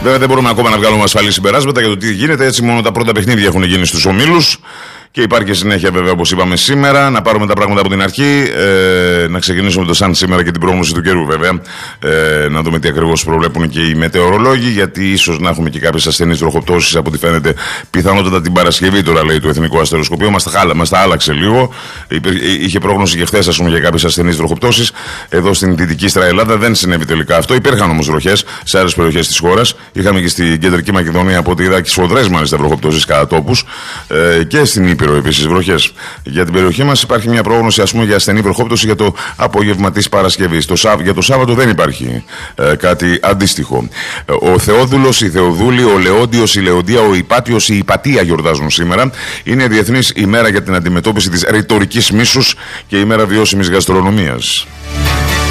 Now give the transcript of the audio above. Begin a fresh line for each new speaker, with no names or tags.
Βέβαια δεν μπορούμε ακόμα να βγάλουμε ασφαλή συμπεράσματα για το τι γίνεται. Έτσι, μόνο τα πρώτα παιχνίδια έχουν γίνει στους ομίλους. Και υπάρχει και συνέχεια, βέβαια, όπως είπαμε σήμερα. Να πάρουμε τα πράγματα από την αρχή. Να ξεκινήσουμε το σαν σήμερα και την πρόγνωση του καιρού, βέβαια. Να δούμε τι ακριβώς προβλέπουν και οι μετεωρολόγοι. Γιατί ίσως να έχουμε και κάποιες ασθενείς τροχοπτώσεις από ό,τι φαίνεται πιθανότατα την Παρασκευή. Τώρα λέει το Εθνικό Αστεροσκοπείο. Μας τα άλλαξε λίγο. Είχε πρόγνωση και χθες, ας πούμε, για κάποιες ασθενείς τροχοπτώσεις. Εδώ στην Δυτική Ελλάδα δεν συνέβη τελικά αυτό. Υπήρχαν όμως βροχές σε άλλες περιοχές της χώρας. Είχαμε και στην Κεντρική Μακεδονία, από ό,τι είδα, και σφοδρές μάλιστα βροχοπτώσεις κατά τόπους. Και στην Ήπειρο επίσης βροχές. Για την περιοχή μας υπάρχει μια πρόγνωση, ας πούμε, για ασθενή βροχόπτωση για το απόγευμα της Παρασκευής. Για το Σάββατο δεν υπάρχει κάτι αντίστοιχο. Ο Θεόδουλος, η Θεοδούλη, ο Λεόντιος, η Λεοντία, ο Υπάτιος, η Υπατία γιορτάζουν σήμερα. Είναι Διεθνής ημέρα για την αντιμετώπιση της ρητορικής μίσους και ημέρα βιώσιμης γαστρονομίας.